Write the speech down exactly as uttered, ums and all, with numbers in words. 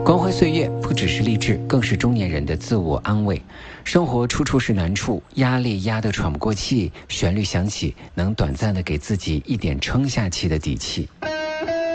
光辉岁月不只是励志，更是中年人的自我安慰。生活处处是难处，压力压得喘不过气，旋律响起，能短暂的给自己一点撑下气的底气。